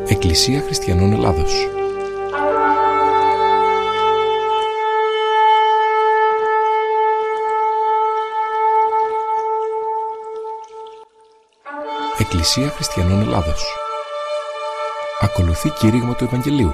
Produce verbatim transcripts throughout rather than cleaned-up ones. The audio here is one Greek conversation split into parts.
Εκκλησία Χριστιανών Ελλάδος. Εκκλησία Χριστιανών Ελλάδος. Ακολουθεί κήρυγμα του Ευαγγελίου.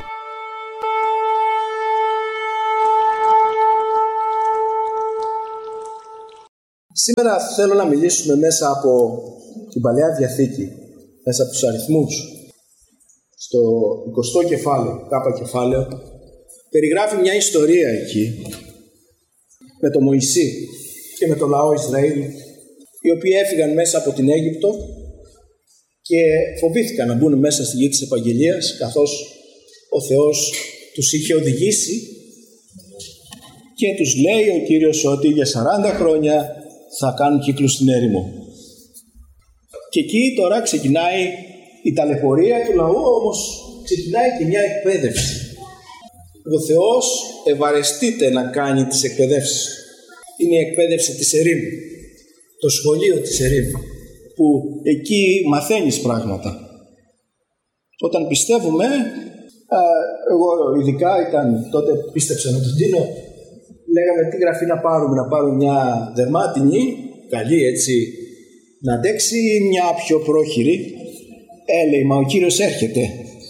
Σήμερα θέλω να μιλήσουμε μέσα από την Παλαιά Διαθήκη, μέσα από τους αριθμούς. Στο εικοστό κεφάλαιο, κάπα κεφάλαιο, περιγράφει μια ιστορία εκεί με τον Μωυσή και με το λαό Ισραήλ, οι οποίοι έφυγαν μέσα από την Αίγυπτο και φοβήθηκαν να μπουν μέσα στη γη της Επαγγελίας, καθώς ο Θεός τους είχε οδηγήσει και τους λέει ο Κύριος ότι για σαράντα χρόνια θα κάνουν κύκλους στην έρημο. Και εκεί τώρα ξεκινάει η ταλαιπωρία του λαού, όμως ξεκινάει και μια εκπαίδευση. Ο Θεός ευαρεστείται να κάνει τις εκπαιδεύσεις. Είναι η εκπαίδευση της ερήμου, το σχολείο της ερήμου, που εκεί μαθαίνεις πράγματα. Όταν πιστεύουμε, εγώ ειδικά ήταν τότε πίστεψα με τον Τίνο, λέγαμε τι γραφή να πάρουμε, να πάρουμε μια δερμάτινη, καλή έτσι, να αντέξει, μια πιο πρόχειρη. Έλεγε, μα ο Κύριος έρχεται.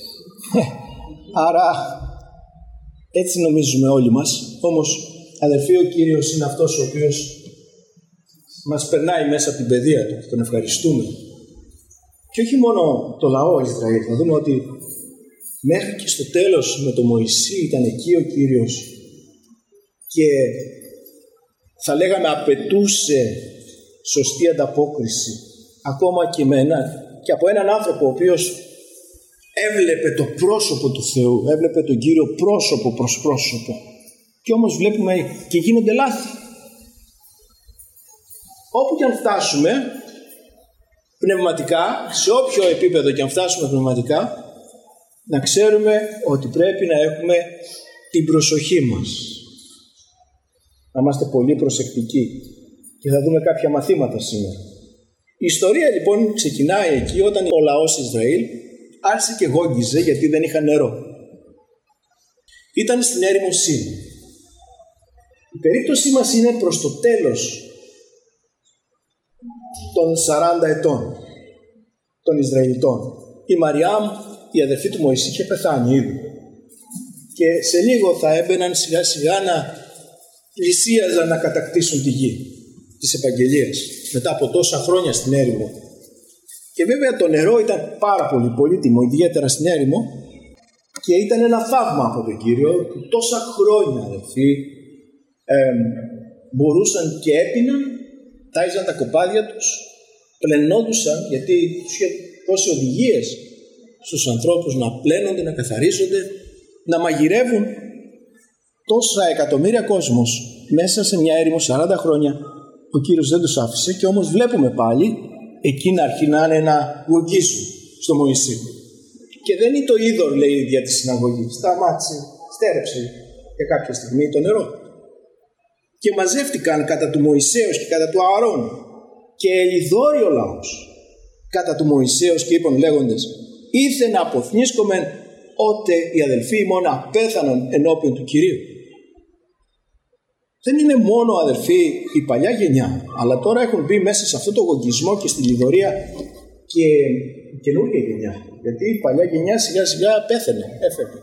Άρα έτσι νομίζουμε όλοι μας. Όμως αδελφοί, ο Κύριος είναι αυτός ο οποίος μας περνάει μέσα από την παιδεία του. Τον ευχαριστούμε. Και όχι μόνο το λαό Ισραήλ. Θα δούμε ότι μέχρι και στο τέλος με τον Μωυσή ήταν εκεί ο Κύριος και θα λέγαμε απαιτούσε σωστή ανταπόκριση ακόμα και με ένα, και από έναν άνθρωπο ο οποίος έβλεπε το πρόσωπο του Θεού, έβλεπε τον Κύριο πρόσωπο προς πρόσωπο, και όμως βλέπουμε και γίνονται λάθη. Όπου και αν φτάσουμε πνευματικά, σε όποιο επίπεδο και αν φτάσουμε πνευματικά, να ξέρουμε ότι πρέπει να έχουμε την προσοχή μας, να είμαστε πολύ προσεκτικοί, και θα δούμε κάποια μαθήματα σήμερα. Η ιστορία λοιπόν ξεκινάει εκεί όταν ο λαός Ισραήλ άρχισε και γόγγιζε γιατί δεν είχαν νερό. Ήταν στην έρημο Σίν. Η περίπτωσή μας είναι προς το τέλος των σαράντα ετών των Ισραηλιτών. Η Μαριάμ, η αδερφή του Μωυσή, είχε πεθάνει ήδη. Και σε λίγο θα έμπαιναν σιγά σιγά να πλησίαζαν να κατακτήσουν τη γη της Επαγγελίας μετά από τόσα χρόνια στην έρημο. Και βέβαια το νερό ήταν πάρα πολύ πολύτιμο, ιδιαίτερα στην έρημο, και ήταν ένα θαύμα από τον Κύριο που τόσα χρόνια, αδελφοί, ε, μπορούσαν και έπιναν, τάιζαν τα κοπάδια τους, πλενόντουσαν, γιατί τους είχε δώσει οδηγίες στους ανθρώπους να πλένονται, να καθαρίζονται, να μαγειρεύουν. Τόσα εκατομμύρια κόσμος μέσα σε μια έρημο σαράντα χρόνια, ο Κύριος δεν τους άφησε, και όμως βλέπουμε πάλι εκεί να αρχινάνε να γογγίζουν στο Μωυσή. Και δεν είναι το είδωρ, λέει, δια τη συναγωγή. Σταμάτησε, στέρεψε για κάποια στιγμή το νερό. Και μαζεύτηκαν κατά του Μωυσέως και κατά του Ααρών και ειδώρει ο λαός κατά του Μωυσέως και είπαν λέγοντες, ήθε να αποθνίσκομεν ότε οι αδελφοί ημών απέθανον ενώπιον του Κυρίου. Δεν είναι μόνο, αδελφοί, η παλιά γενιά, αλλά τώρα έχουν μπει μέσα σε αυτό το γογγισμό και στη λιδωρία και η καινούργια γενιά. Γιατί η παλιά γενιά σιγά σιγά πέθανε, έφερε.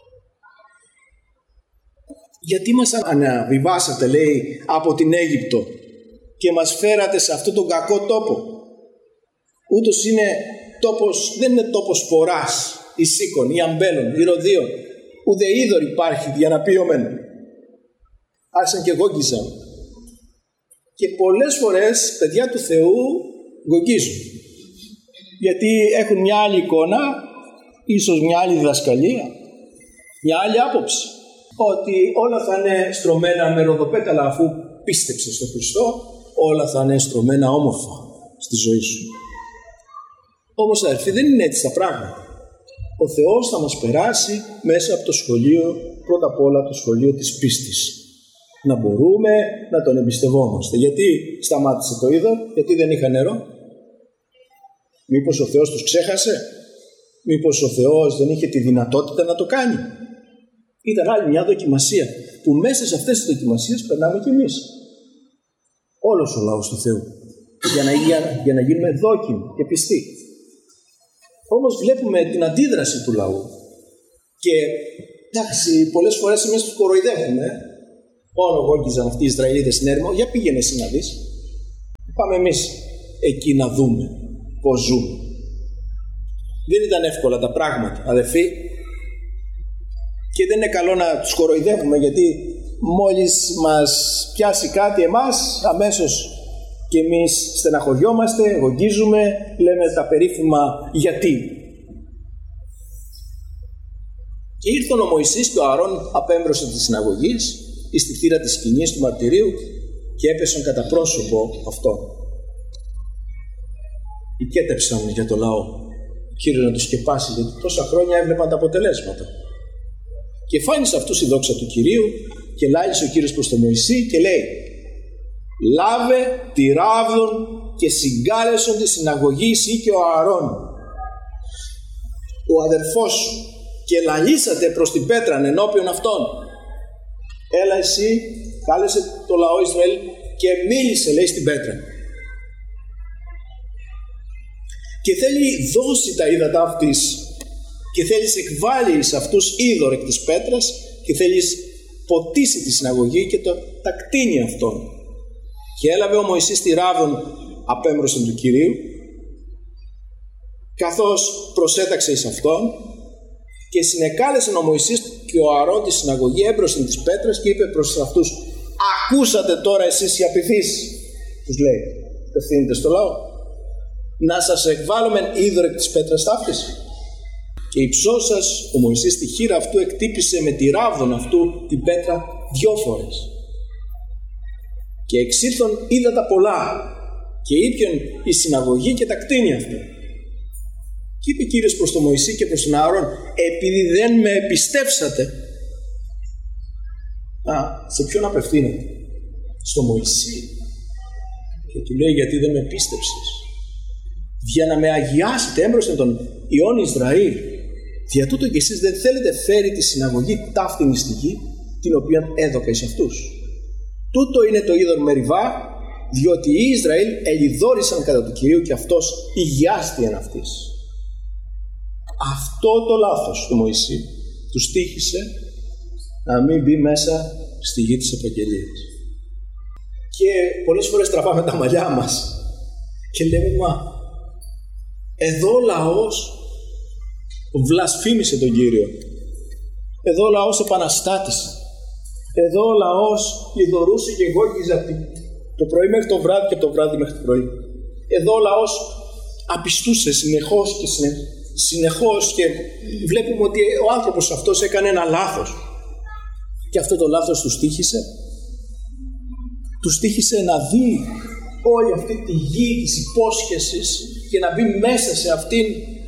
Γιατί μας αναβιβάσατε, λέει, από την Αίγυπτο και μας φέρατε σε αυτόν τον κακό τόπο. Ούτως είναι τόπος, δεν είναι τόπος φοράς, ή σίκων, ή αμπέλων, ή ροδίων. Ουδε είδωρ υπάρχει για να πει ομεν. Άρχισαν και γόγγιζαν. Και πολλές φορές παιδιά του Θεού γογγίζουν. Γιατί έχουν μια άλλη εικόνα, ίσως μια άλλη διδασκαλία, μια άλλη άποψη. Ότι όλα θα είναι στρωμένα με ροδοπέταλα, αφού πίστεψες στον Χριστό, όλα θα είναι στρωμένα όμορφα στη ζωή σου. Όμως, αδελφοί, δεν είναι έτσι τα πράγματα. Ο Θεός θα μας περάσει μέσα από το σχολείο, πρώτα απ' όλα το σχολείο της πίστης. Να μπορούμε να τον εμπιστευόμαστε. Γιατί σταμάτησε το είδωρ, γιατί δεν είχα νερό? Μήπως ο Θεός τους ξέχασε? Μήπως ο Θεός δεν είχε τη δυνατότητα να το κάνει? Ήταν άλλη μια δοκιμασία που μέσα σε αυτές τις δοκιμασίες περνάμε κι εμείς. Όλος ο λαός του Θεού. Για να, για, για να γίνουμε δόκιμοι και πιστοί. Όμως βλέπουμε την αντίδραση του λαού. Και εντάξει, πολλές φορές εμείς τους κοροϊδεύουμε. Όλο γόγγιζαν αυτοί οι Ισραηλίτες στην έρημο. Για πήγαινε εσύ να δεις. Πάμε εμείς εκεί να δούμε πώς ζούμε. Δεν ήταν εύκολα τα πράγματα, αδερφοί. Και δεν είναι καλό να τους κοροϊδεύουμε, γιατί μόλις μας πιάσει κάτι εμάς, αμέσως και εμείς στεναχωριόμαστε, γογγίζουμε, λέμε τα περίφημα γιατί. Και ήρθαν ο Μωυσής και ο Ααρών απέμπροσαν της συναγωγής εις τη θύρα της σκηνής του μαρτυρίου και έπεσαν κατά πρόσωπο αυτόν. Οικέτεψαν για το λαό. Ο Κύριος να τους σκεπάσει, γιατί τόσα χρόνια έβλεπαν τα αποτελέσματα. Και φάνησε αυτούς η δόξα του Κυρίου και λάλησε ο Κύριος προς τον Μωυσή και λέει: «Λάβε τη ράβδον και συγκάλεσον τη συναγωγή εσύ και ο Ααρών, ο αδερφός σου, και λαλήσατε προς την πέτραν ενώπιον αυτών. Έλα εσύ, κάλεσε το λαό Ισραήλ και μίλησε, λέει, στην πέτρα. Και θέλει δώσει τα ύδατα αυτής και θέλεις εκβάλει σε αυτούς είδωρ εκ της πέτρας και θέλεις ποτίσει τη συναγωγή και το, τα κτίνει αυτόν. Και έλαβε ο Μωυσής τη ράβδον απέμπροσθεν του Κυρίου, καθώς προσέταξε εις αυτόν, και συνεκάλεσε ο Μωυσής και ο Ααρών τη συναγωγή έμπροσθεν της πέτρας και είπε προς αυτούς: «Ακούσατε τώρα εσείς οι απειθείς», τους λέει, ευθύνεται στο λαό, «να σας εκβάλλομεν είδωρ εκ της πέτρας ταύτης». Και υψώσας ο Μωυσής τη χείρα αυτού εκτύπησε με τη ράβδον αυτού την πέτρα δυο φορές. Και εξήλθον ύδατα πολλά και ήπιον η συναγωγή και τα κτίνη αυτού. Και είπε Κύριος προς τον Μωυσή και προς τον Ααρών: «Επειδή δεν με εμπιστεύσατε». Α, σε ποιον απευθύνεται? Στο Μωυσή. Και του λέει: «Γιατί δεν με πίστεψες? Για να με αγιάσετε έμπροσθεν των ιών Ισραήλ, δια τούτο και εσείς δεν θέλετε φέρει τη συναγωγή ταύτην εις τη γη, την οποία έδωκα εις αυτούς. Τούτο είναι το είδωρ Μεριβά, διότι οι Ισραήλ ελιδόρισαν κατά του Κυρίου και αυτός ηγιάστη εν αυτής». Αυτό το λάθος του Μωυσή τους τύχησε να μην μπει μέσα στη γη της επαγγελίας. Και πολλές φορές τραβάμε τα μαλλιά μας και λέμε: «Μα εδώ ο λαός βλασφήμισε τον Κύριο. Εδώ ο λαός επαναστάτησε. Εδώ ο λαός λιδωρούσε και γόγγιζε από το πρωί μέχρι το βράδυ και από το βράδυ μέχρι το πρωί. Εδώ ο λαός απιστούσε συνεχώς και συνεχώς. συνεχώς και βλέπουμε ότι ο άνθρωπος αυτός έκανε ένα λάθος. Και αυτό το λάθος τους τύχησε. Τους τύχησε να δει όλη αυτή τη γη της υπόσχεσης και να μπει μέσα σε αυτήν.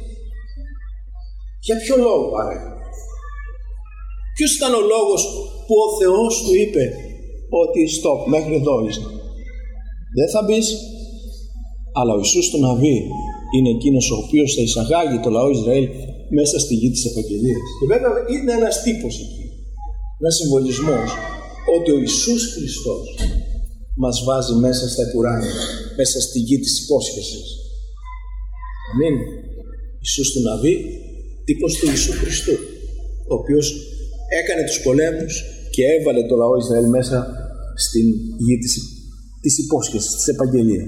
Για ποιο λόγο άραγε? Ποιος ήταν ο λόγος που ο Θεός του είπε ότι stop, μέχρι εδώ είσαι? Δεν θα μπεις. Αλλά ο Ιησούς του Ναβί είναι εκείνος ο οποίος θα εισαγάγει το λαό Ισραήλ μέσα στη γη της επαγγελίας. Και βέβαια είναι ένας τύπος εκεί, ένας συμβολισμός, ότι ο Ιησούς Χριστός μας βάζει μέσα στα ουράνια, μέσα στη γη της υπόσχεσης. Αμήν. Ιησούς του Ναβί, τύπος του Ιησού Χριστού, ο οποίος έκανε τους πολέμους και έβαλε το λαό Ισραήλ μέσα στην γη της, της υπόσχεσης, της επαγγελίας.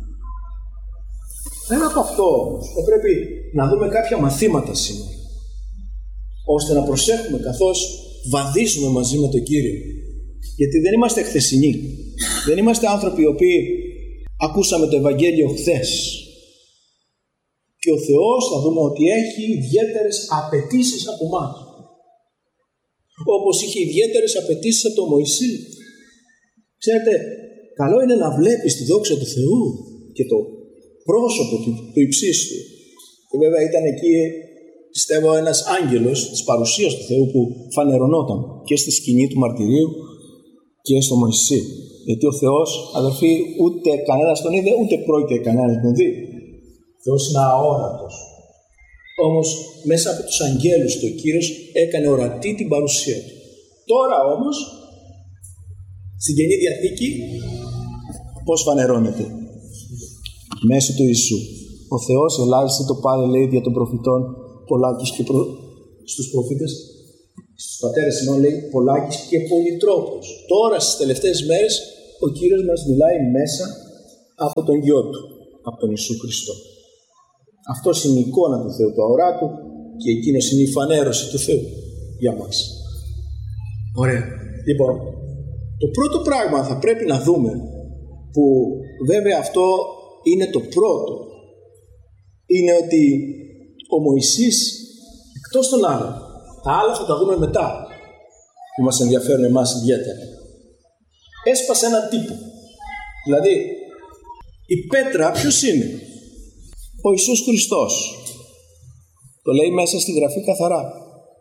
Πέρα από αυτό όμως, θα πρέπει να δούμε κάποια μαθήματα σήμερα, ώστε να προσέχουμε καθώς βαδίζουμε μαζί με τον Κύριο. Γιατί δεν είμαστε χθεσινοί. Δεν είμαστε άνθρωποι οι οποίοι ακούσαμε το Ευαγγέλιο χθες. Και ο Θεός θα δούμε ότι έχει ιδιαίτερες απαιτήσεις από εμάς. Όπως είχε ιδιαίτερες απαιτήσεις από τον Μωυσή. Ξέρετε, καλό είναι να βλέπεις τη δόξα του Θεού και το πρόσωπο του, του υψίστου. Και βέβαια ήταν εκεί, πιστεύω, ένας άγγελος της παρουσίας του Θεού που φανερωνόταν και στη σκηνή του μαρτυρίου και στο Μωυσή. Γιατί ο Θεός, αδελφοί, ούτε κανένας τον είδε, ούτε πρόκειται κανένας τον δει. Ο Θεός είναι αόρατος. Όμως μέσα από τους αγγέλους του ο Κύριος έκανε ορατή την παρουσία του. Τώρα όμως, στην Καινή Διαθήκη, πώς φανερώνεται? Μέσω του Ιησού. Ο Θεός ελάχισε το πάδε, λέει, δια των προφητών πολλάκις και προ... στους προφήτες, στους πατέρες ενώ λέει πολλάκις και πολυτρόπους. Τώρα στις τελευταίες μέρες ο Κύριος μας μιλάει μέσα από τον Γιο Του, από τον Ιησού Χριστό. Αυτός είναι η εικόνα του Θεού, το αοράτου, και εκείνος είναι η φανέρωση του Θεού για μας. Ωραία. Λοιπόν, το πρώτο πράγμα θα πρέπει να δούμε, που βέβαια αυτό είναι το πρώτο, είναι ότι ο Μωυσής, εκτός των άλλων, τα άλλα θα τα δούμε μετά, που μας ενδιαφέρουν εμάς ιδιαίτερα, έσπασε έναν τύπο. Δηλαδή, η πέτρα ποιος είναι? Ο Ιησούς Χριστός. Το λέει μέσα στη Γραφή καθαρά.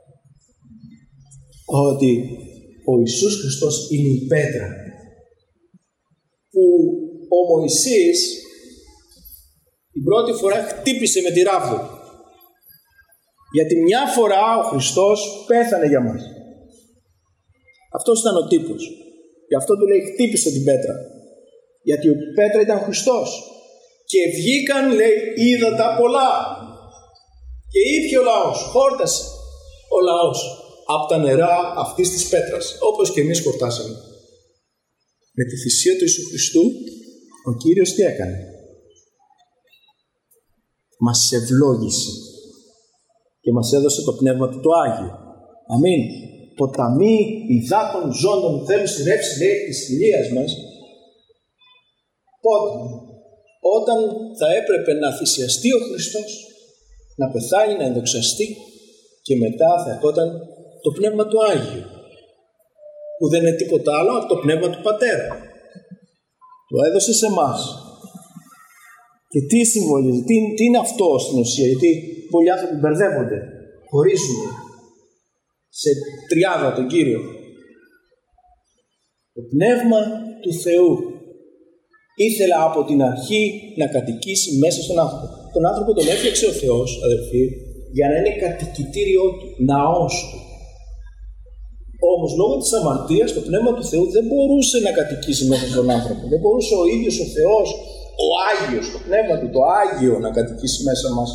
Ότι ο Ιησούς Χριστός είναι η πέτρα που ο Μωυσής την πρώτη φορά χτύπησε με τη ράβδο. Γιατί μια φορά ο Χριστός πέθανε για μας. Αυτός ήταν ο τύπος. Γι' αυτό του λέει χτύπησε την πέτρα. Γιατί η πέτρα ήταν ο Χριστός. Και βγήκαν, λέει, ύδατα πολλά. Και ήπια ο λαός, χόρτασε ο λαός από τα νερά αυτής της πέτρας, όπως και εμείς χορτάσαμε. Με τη θυσία του Ιησού Χριστού, ο Κύριος τι έκανε? Μας ευλόγησε και μας έδωσε το Πνεύμα του το Άγιο. Αμήν. Ποταμοί υδάτων ζώντων θέλουν στη ρεύση, λέει, της χιλίας μας. Πότε? Όταν θα έπρεπε να θυσιαστεί ο Χριστός, να πεθάνει, να ενδοξαστεί, και μετά θα ερχόταν το Πνεύμα του Άγιο, που δεν είναι τίποτα άλλο από το Πνεύμα του Πατέρα. Το έδωσε σε εμάς. Και τι συμβολίζει, τι, τι είναι αυτό στην ουσία? Γιατί πολλοί άνθρωποι μπερδεύονται, χωρίζουν σε τριάδα τον Κύριο. Το Πνεύμα του Θεού ήθελα από την αρχή να κατοικήσει μέσα στον άνθρωπο. Τον άνθρωπο τον έφτιαξε ο Θεός, αδελφοί, για να είναι κατοικητήριό του, ναός του. Όμως λόγω της αμαρτίας το Πνεύμα του Θεού δεν μπορούσε να κατοικήσει μέσα στον άνθρωπο. Δεν μπορούσε ο ίδιος ο Θεός, ο Άγιος, το Πνεύμα του, το Άγιο, να κατοικήσει μέσα μας.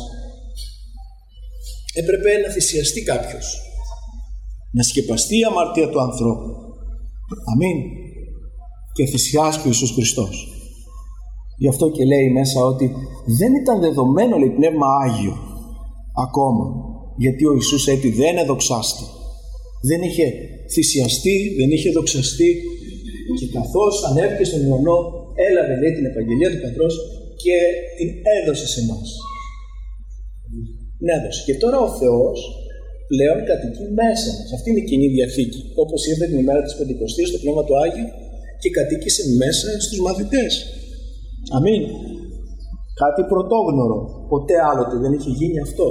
Έπρεπε να θυσιαστεί κάποιος, να σκεπαστεί η αμαρτία του ανθρώπου. Αμήν. Και θυσιάστηκε ο Ιησούς Χριστός. Γι' αυτό και λέει μέσα ότι δεν ήταν δεδομένο, λέει, Πνεύμα Άγιο ακόμα, γιατί ο Ιησούς έτσι δεν εδοξάστη, δεν είχε θυσιαστεί, δεν είχε δοξαστεί, και καθώς ανέβηκε στον ουρανό έλαβε, λέει, την επαγγελία του Πατρός και την έδωσε σε εμάς. Την έδωσε. Και τώρα ο Θεός πλέον κατοικεί μέσα μας. Αυτή είναι η Καινή Διαθήκη. Όπως ήρθε την ημέρα της Πεντηκοστής το Πνεύμα του Άγιο και κατοίκησε μέσα στους μαθητές. Αμήν. Κάτι πρωτόγνωρο. Ποτέ άλλοτε δεν είχε γίνει αυτό.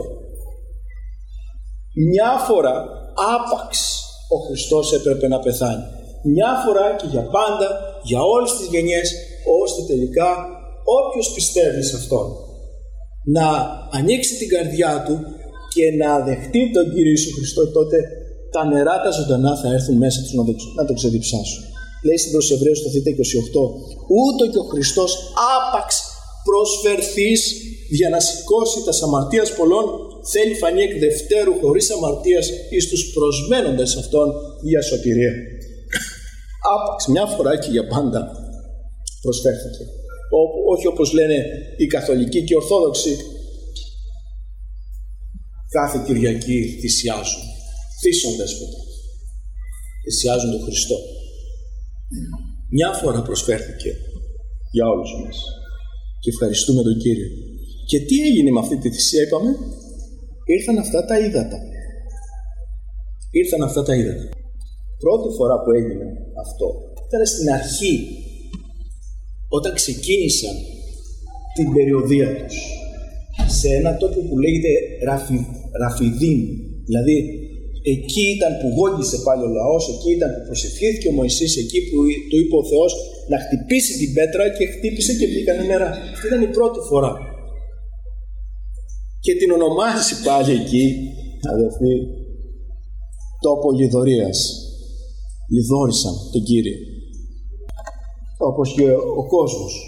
Μια φορά άπαξ ο Χριστός έπρεπε να πεθάνει. Μια φορά και για πάντα, για όλες τις γενιές, ώστε τελικά όποιος πιστεύει σε Αυτόν να ανοίξει την καρδιά του και να δεχτεί τον Κύριο Ιησού Χριστό, τότε τα νερά τα ζωντανά θα έρθουν μέσα τους να τον ξεδιψάσουν. Λέει στην προς Εβραίους το θήτα είκοσι οκτώ, ούτω και ο Χριστός άπαξ προσφερθείς για να σηκώσει τα αμαρτίας πολλών, θέλει φανεί εκ δευτέρου χωρίς αμαρτίας εις τους προσμένοντες Αυτόν για σωτηρία. Άπαξ μια φορά και για πάντα προσφέρθηκε. Ό, όχι όπως λένε οι καθολικοί και οι ορθόδοξοι, κάθε Κυριακή θυσιάζουν, θύσσοντες ποτέ, θυσιάζουν τον Χριστό. Μια φορά προσφέρθηκε για όλους μας και ευχαριστούμε τον Κύριο. Και τι έγινε με αυτή τη θυσία? Είπαμε, ήρθαν αυτά τα ύδατα. Ήρθαν αυτά τα ύδατα. Πρώτη φορά που έγινε αυτό ήταν στην αρχή, όταν ξεκίνησαν την περιοδεία τους σε ένα τόπο που λέγεται Ραφι, Ραφιδίμ. Δηλαδή εκεί ήταν που γόγγισε πάλι ο λαός, εκεί ήταν που προσευχήθηκε ο Μωυσής, εκεί που του είπε ο Θεός να χτυπήσει την πέτρα και χτύπησε και βγήκανε νερά. Αυτή ήταν η πρώτη φορά. και την ονομάζει πάλι εκεί, αδερφοί, τόπο λιδωρίας. Λιδώρισαν τον Κύριο. Όπως και ο κόσμος.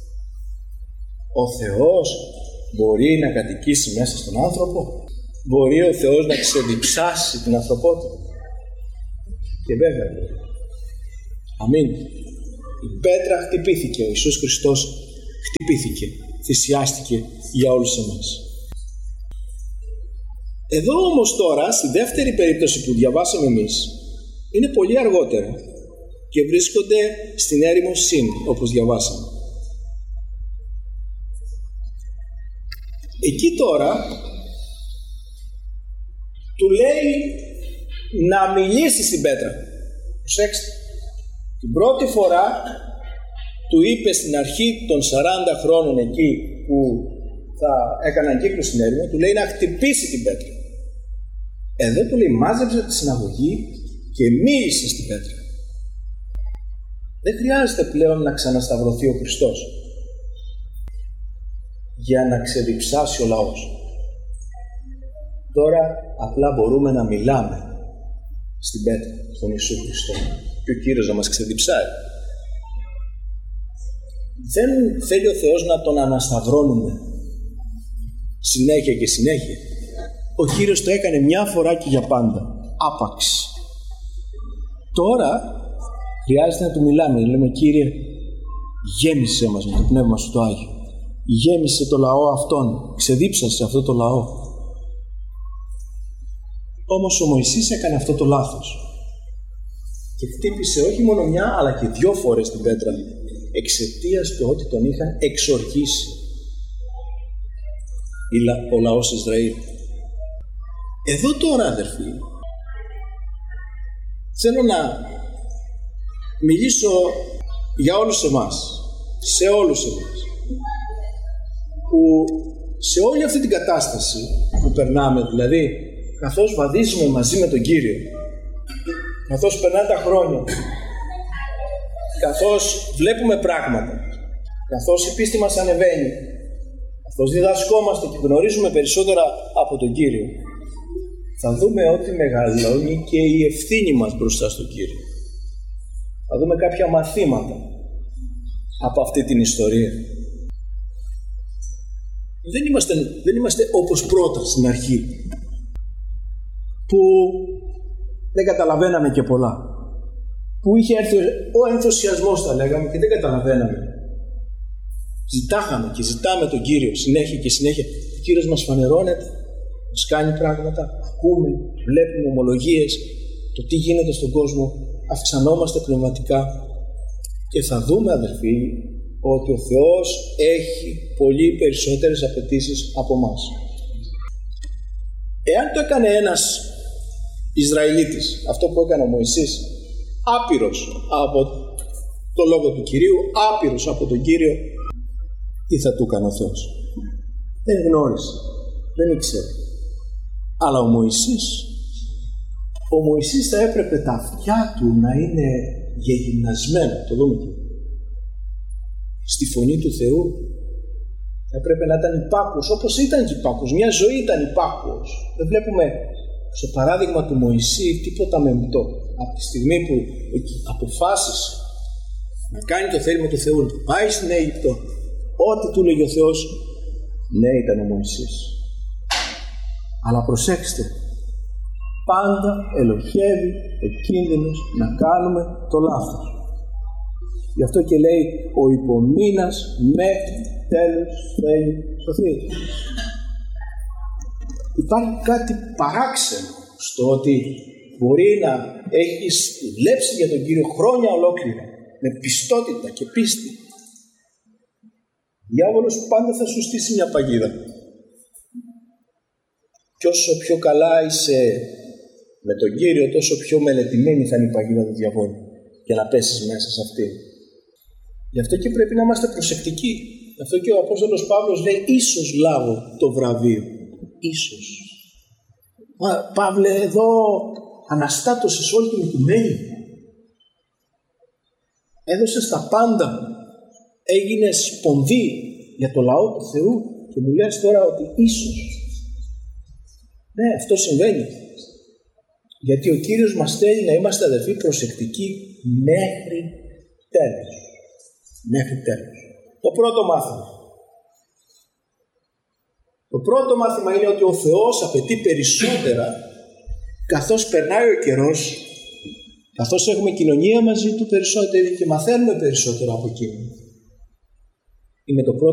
Ο Θεός μπορεί να κατοικήσει μέσα στον άνθρωπο. Μπορεί ο Θεός να ξεδιψάσει την ανθρωπότητα. Και βέβαια μπορεί. Αμήν. Η πέτρα χτυπήθηκε. Ο Ιησούς Χριστός χτυπήθηκε. Θυσιάστηκε για όλους εμάς. Εδώ όμως τώρα, στη δεύτερη περίπτωση που διαβάσαμε εμείς, είναι πολύ αργότερα και βρίσκονται στην έρημο Συν, όπως διαβάσαμε. Εκεί τώρα του λέει να μιλήσει στην πέτρα. Προσέξτε. Την πρώτη φορά του είπε στην αρχή των σαράντα χρόνων εκεί που θα έκαναν κύκλο στην έρημο, του λέει να χτυπήσει την πέτρα. Εδώ του λέει μάζεψε τη συναγωγή και μίλησε στην πέτρα. Δεν χρειάζεται πλέον να ξανασταυρωθεί ο Χριστός για να ξεδιψάσει ο λαός. Τώρα απλά μπορούμε να μιλάμε στην πέτρα, στον Ιησού Χριστό, και ο Κύριος να μας ξεδιψάει. Δεν θέλει ο Θεός να τον ανασταυρώνουμε συνέχεια και συνέχεια. Ο Κύριος το έκανε μια φορά και για πάντα, άπαξ. Τώρα χρειάζεται να του μιλάμε. Λέμε, Κύριε, γέμισε μας με το Πνεύμα Σου το Άγιο. Γέμισε το λαό αυτόν. Ξεδίψασε αυτό το λαό. Όμως ο Μωυσής έκανε αυτό το λάθος. Και χτύπησε όχι μόνο μια, αλλά και δυο φορές την πέτρα. Εξαιτίας του ότι τον είχαν εξορκίσει ο λαός Ισραήλ. Εδώ τώρα, αδερφοί, θέλω να μιλήσω για όλους εμάς, σε όλους εμάς, που σε όλη αυτή την κατάσταση που περνάμε, δηλαδή καθώς βαδίζουμε μαζί με τον Κύριο, καθώς περνάνε τα χρόνια, καθώς βλέπουμε πράγματα, καθώς η πίστη μας ανεβαίνει, καθώς διδασκόμαστε και γνωρίζουμε περισσότερα από τον Κύριο, θα δούμε ότι μεγαλώνει και η ευθύνη μας μπροστά στον Κύριο. Θα δούμε κάποια μαθήματα από αυτή την ιστορία. Δεν είμαστε, δεν είμαστε όπως πρώτα στην αρχή, που δεν καταλαβαίναμε και πολλά. Που είχε έρθει ο ενθουσιασμός, θα λέγαμε, και δεν καταλαβαίναμε. Ζητάχαμε και ζητάμε τον Κύριο συνέχεια και συνέχεια. Ο Κύριος μας φανερώνεται, μας κάνει πράγματα, ακούμε, βλέπουμε ομολογίες, το τι γίνεται στον κόσμο, αυξανόμαστε πνευματικά και θα δούμε, αδερφοί, ότι ο Θεός έχει πολύ περισσότερες απαιτήσεις από μας. Εάν το έκανε ένας Ισραηλίτης, αυτό που έκανε ο Μωυσής, άπειρος από το λόγο του Κυρίου, άπειρος από τον Κύριο, τι θα του έκανε ο Θεός? Δεν γνώρισε, δεν ήξερε. Αλλά ο Μωυσής, ο Μωυσής θα έπρεπε τα αυτιά του να είναι γεγυμνασμένα, το δούμε και στη φωνή του Θεού. Θα έπρεπε να ήταν υπάκουος, όπως ήταν και υπάκουος. Μια ζωή ήταν υπάκουος. Δεν βλέπουμε στο παράδειγμα του Μωυσή τίποτα μεμπτό. Από τη στιγμή που αποφάσισε να κάνει το θέλημα του Θεού, να πάει στην Αίγυπτο, ό,τι του λέγει ο Θεός, ναι, ήταν ο Μωυσής. Αλλά προσέξτε, πάντα ελοχεύει ο κίνδυνος να κάνουμε το λάθος. Γι' αυτό και λέει, ο υπομείνας μέχρι τέλους θέλει σωθείτε. Υπάρχει κάτι παράξενο στο ότι μπορεί να έχεις δουλέψει για τον Κύριο χρόνια ολόκληρα, με πιστότητα και πίστη. Ο διάβολος πάντα θα σου στήσει μια παγίδα. Και όσο πιο καλά είσαι με τον Κύριο, τόσο πιο μελετημένη θα είναι η παγίδα του διαβόλου για να πέσεις μέσα σε αυτή. Γι' αυτό και πρέπει να είμαστε προσεκτικοί. Γι' αυτό και ο Απόστολος Παύλος λέει, ίσως λάβω το βραβείο. Ίσως. Μα, Παύλε, εδώ αναστάτωσες όλη την οικουμένη. Έδωσες τα πάντα. Έγινες σπονδί για το λαό του Θεού και μου λες τώρα ότι ίσως Ναι, αυτό συμβαίνει. Γιατί ο Κύριος μας θέλει να είμαστε αδερφοί προσεκτικοί μέχρι τέλος. Μέχρι τέλος. Το πρώτο μάθημα. Το πρώτο μάθημα είναι ότι ο Θεός απαιτεί περισσότερα καθώς περνάει ο καιρός, καθώς έχουμε κοινωνία μαζί του περισσότερη και μαθαίνουμε περισσότερο από Εκείνον. Είναι το πρώτο